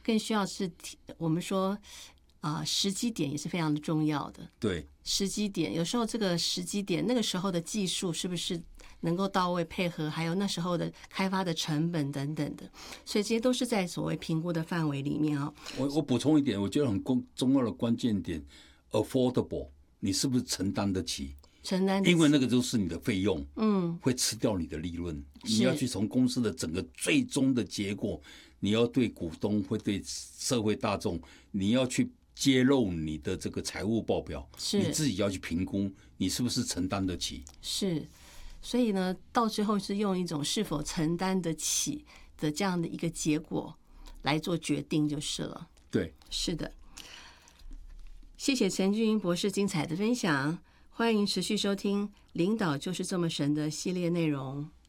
更需要是我们说时机点也是非常的重要的。 对， 时机点有时候这个时机点那个时候的技术是不是能够到位配合，还有那时候的开发的成本等等的，所以这些都是在所谓评估的范围里面啊。 我补充一点，我觉得很重要的关键点 ，affordable， 你是不是承担得起？ 承担得起， 因为那个都是你的费用，会吃掉你的利润。你要去从公司的整个最终的结果，你要对股东，会对社会大众，你要去揭露你的这个财务报表，你自己要去评估，你是不是承担得起？ 是，所以呢，到最后是用一种是否承担得起的这样的一个结果来做决定就是了。 对， 是的。谢谢陈俊英博士精彩的分享，欢迎持续收听《领导就是这么神》的系列内容。